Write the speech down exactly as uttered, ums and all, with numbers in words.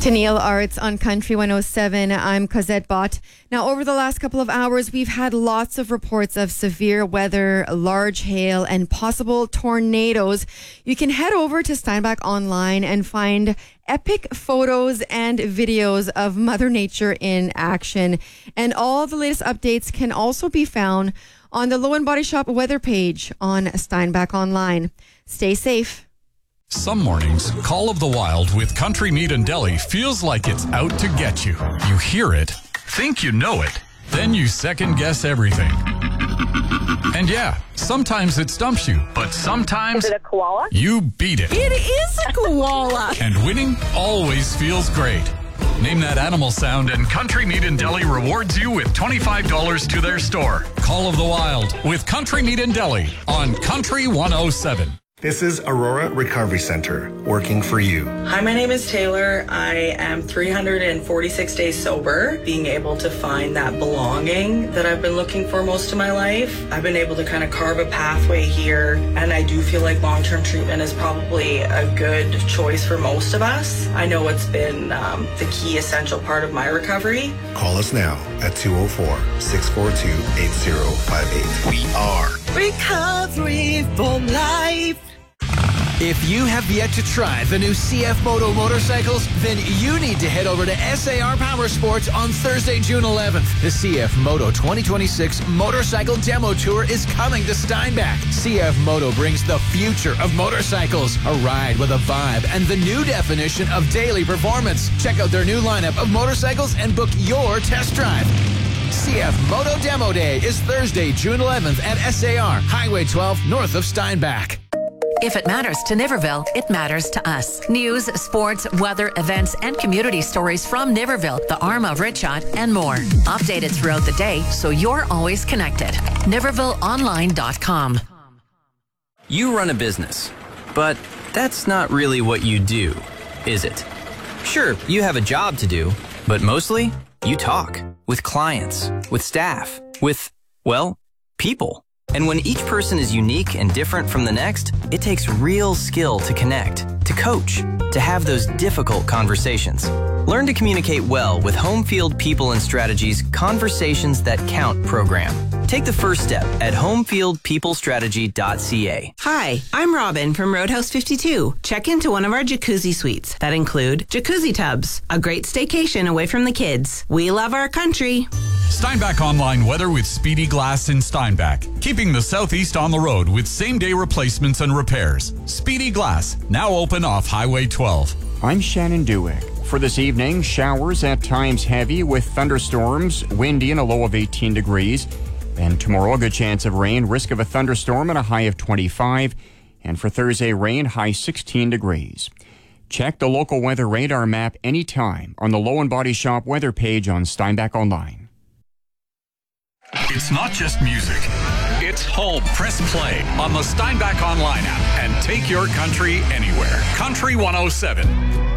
To Neil Arts on Country one oh seven, I'm Cosette Bott. Now, over the last couple of hours, we've had lots of reports of severe weather, large hail, and possible tornadoes. You can head over to Steinbach Online and find epic photos and videos of Mother Nature in action. And all the latest updates can also be found on the Low and Body Shop weather page on Steinbach Online. Stay safe. Some mornings, Call of the Wild with Country Meat and Deli feels like it's out to get you. You hear it, think you know it, then you second guess everything. And yeah, sometimes it stumps you, but sometimes Is it a koala? you beat it. It is a koala. And winning always feels great. Name that animal sound and Country Meat and Deli rewards you with twenty-five dollars to their store. Call of the Wild with Country Meat and Deli on Country one oh seven. This is Aurora Recovery Center, working for you. Hi, my name is Taylor. I am three hundred forty-six days sober, being able to find that belonging that I've been looking for most of my life. I've been able to kind of carve a pathway here, and I do feel like long-term treatment is probably a good choice for most of us. I know it's been um, the key essential part of my recovery. Call us now at two oh four, six four two, eight oh five eight. We are Recovery for life. If you have yet to try the new C F Moto motorcycles, then you need to head over to S A R Power Sports on Thursday, June eleventh. The C F Moto twenty twenty-six Motorcycle Demo Tour is coming to Steinbach. C F Moto brings the future of motorcycles, a ride with a vibe, and the new definition of daily performance. Check out their new lineup of motorcycles and book your test drive. C F Moto Demo Day is Thursday, June eleventh at S A R, Highway twelve, north of Steinbach. If it matters to Niverville, it matters to us. News, sports, weather, events, and community stories from Niverville, the Arm of Ritchot, and more. Updated throughout the day so you're always connected. Niverville Online dot com. You run a business, but that's not really what you do, is it? Sure, you have a job to do, but mostly you talk with clients, with staff, with, well, people. And when each person is unique and different from the next, it takes real skill to connect, to coach, to have those difficult conversations. Learn to communicate well with Homefield People and Strategies Conversations That Count program. Take the first step at homefield people strategy dot c a. Hi, I'm Robin from Roadhouse fifty-two. Check into one of our jacuzzi suites that include jacuzzi tubs, a great staycation away from the kids. We love our country. Steinbach Online weather with Speedy Glass in Steinbach, keeping the southeast on the road with same-day replacements and repairs. Speedy Glass, now open off Highway twelve. I'm Shannon Dewick. For this evening, showers at times heavy with thunderstorms, windy and a low of eighteen degrees. And tomorrow, a good chance of rain, risk of a thunderstorm and a high of twenty-five. And for Thursday, rain, high sixteen degrees. Check the local weather radar map anytime on the Low and Body Shop weather page on Steinbach Online. It's not just music. It's home. Press play on the Steinbach Online app and take your country anywhere. Country one oh seven.